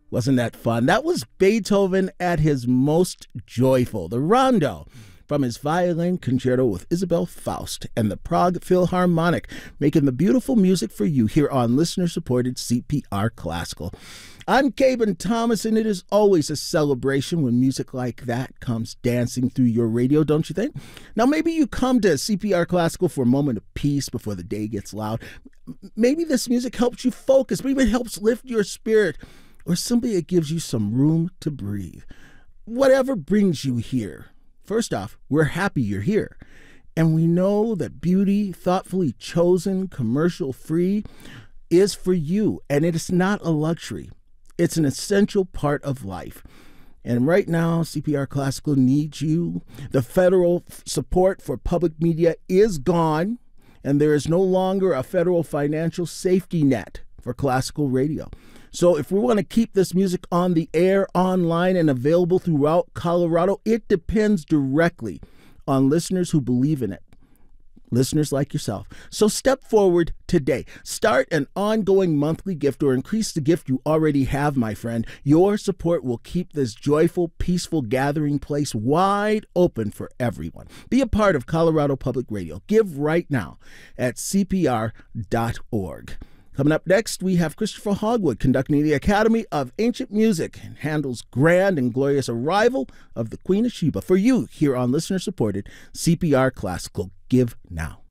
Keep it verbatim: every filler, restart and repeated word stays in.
Wasn't that fun? That was Beethoven at his most joyful, the Rondo, from his violin concerto with Isabel Faust and the Prague Philharmonic, making the beautiful music for you here on listener-supported C P R Classical. I'm Caben Thomas, and it is always a celebration when music like that comes dancing through your radio, don't you think? Now, maybe you come to C P R Classical for a moment of peace before the day gets loud. Maybe this music helps you focus. Maybe it helps lift your spirit, or simply it gives you some room to breathe. Whatever brings you here, first off, we're happy you're here. And we know that beauty, thoughtfully chosen, commercial-free, is for you. And it is not a luxury. It's an essential part of life. And right now, C P R Classical needs you. The federal support for public media is gone, and there is no longer a federal financial safety net for classical radio. So if we want to keep this music on the air, online, and available throughout Colorado, it depends directly on listeners who believe in it. Listeners like yourself. So step forward today. Start an ongoing monthly gift or increase the gift you already have, my friend. Your support will keep this joyful, peaceful gathering place wide open for everyone. Be a part of Colorado Public Radio. Give right now at C P R dot org. Coming up next, we have Christopher Hogwood conducting the Academy of Ancient Music and Handel's grand and glorious arrival of the Queen of Sheba for you here on listener-supported C P R Classical. Give now.